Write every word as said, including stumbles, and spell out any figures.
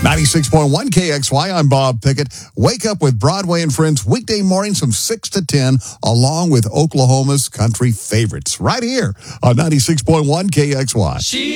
ninety-six point one K X Y, I'm Bob Pickett. Wake up with Broadway and Friends weekday mornings from six to ten, along with Oklahoma's country favorites, right here on ninety-six point one K X Y. She